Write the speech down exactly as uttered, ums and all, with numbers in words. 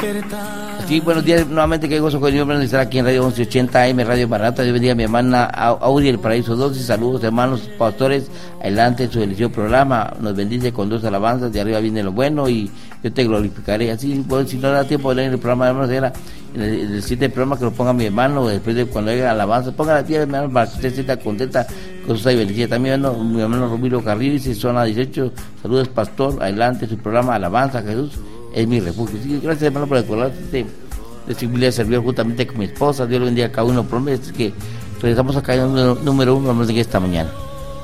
Sí, buenos días, nuevamente que gozo con Dios de estar aquí en Radio once ochenta A M, Radio Barata. Dios bendiga a mi hermana Audi del Paraíso dos y saludos hermanos pastores, adelante en su delicioso programa, nos bendice con dos alabanzas, de arriba viene lo bueno y yo te glorificaré. Así, bueno, si no da tiempo de leer el programa, hermanos, era en el, en el siguiente programa que lo ponga mi hermano, después de cuando haya alabanza, ponga la tía, hermano, para que usted se sienta contenta con su bendecida. También hermano, mi hermano Romilo Carril dice, zona dieciocho, saludos pastor, adelante su programa, alabanza, Jesús es mi refugio. Sí, gracias hermano por acordarte de, de seguirle a servir juntamente con mi esposa. Dios lo bendiga a cada uno. Promete que regresamos acá en el número, número uno en esta mañana.